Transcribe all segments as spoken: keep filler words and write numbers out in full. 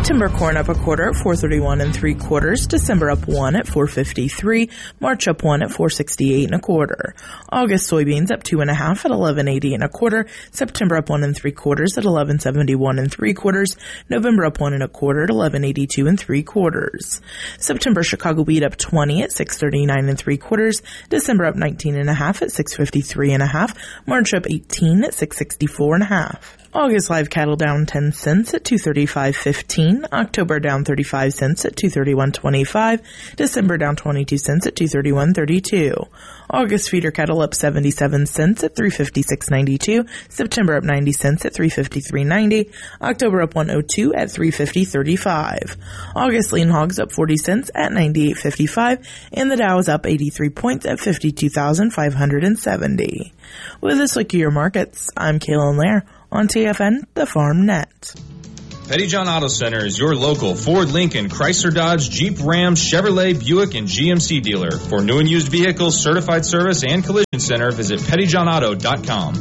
September corn up a quarter at four thirty-one and three quarters. December up one at four fifty-three. March up one at four sixty-eight and a quarter. August soybeans up two and a half at eleven eighty and a quarter. September up one and three quarters at eleven seventy-one and three quarters. November up one and a quarter at eleven eighty-two and three quarters. September Chicago wheat up twenty at six thirty-nine and three quarters. December up nineteen and a half at six fifty-three and a half. March up eighteen at six sixty-four and a half. August live cattle down ten cents at two thirty-five fifteen. October down thirty-five cents at two thirty-one twenty-five. December down twenty-two cents at two thirty-one thirty-two. August feeder cattle up seventy-seven cents at three fifty-six ninety-two. September up ninety cents at three fifty-three ninety. October up one oh two at three fifty thirty-five. August lean hogs up forty cents at ninety-eight fifty-five, and the Dow is up eighty-three points at fifty-two thousand five hundred seventy. With this look at your markets, I'm Kaylin Lair on T F N, the Farm Net. Pettyjohn Auto Center is your local Ford, Lincoln, Chrysler, Dodge, Jeep, Ram, Chevrolet, Buick, and G M C dealer. For new and used vehicles, certified service, and collision center, visit pettyjohn auto dot com.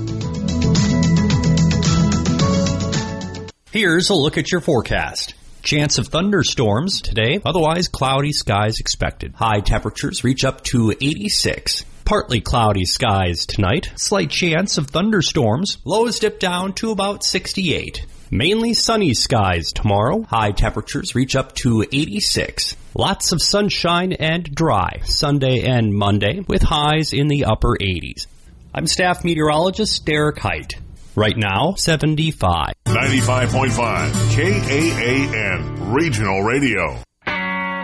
Here's a look at your forecast. Chance of thunderstorms today, otherwise cloudy skies expected. High temperatures reach up to eighty-six. Partly cloudy skies tonight. Slight chance of thunderstorms. Lows dip down to about sixty-eight. Mainly sunny skies tomorrow. High temperatures reach up to eighty-six. Lots of sunshine and dry Sunday and Monday with highs in the upper eighties. I'm staff meteorologist Derek Height. Right now, seventy-five. ninety-five point five K A A N Regional Radio.